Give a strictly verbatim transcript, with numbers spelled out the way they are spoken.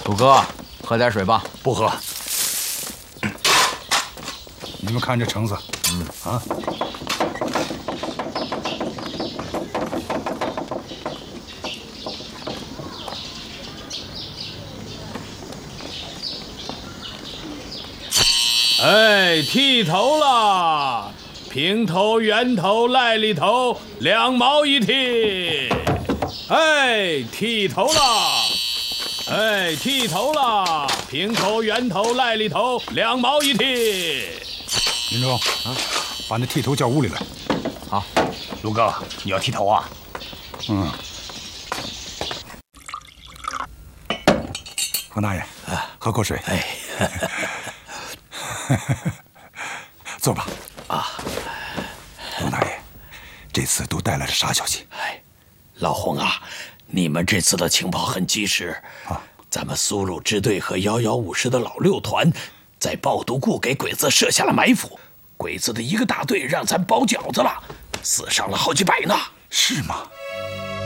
虎哥，喝点水吧。 不喝。你们看这橙子，嗯啊。 哎，剃头了，平头、圆头、赖里头，两毛一剃。哎，剃头了，哎，剃头了，平头、圆头、赖里头，两毛一剃。 林中啊，把那剃头叫屋里来。 好， 卢哥，你要剃头啊？ 嗯。冯大爷，喝口水。 哎。 坐吧。 啊， 冯大爷，这次都带来了啥消息？ 哎，老洪啊，你们这次的情报很及时啊！咱们苏鲁支队和幺幺五师的老六团在爆毒库给鬼子设下了埋伏，鬼子的一个大队让咱包饺子了，死伤了好几百呢。 是吗？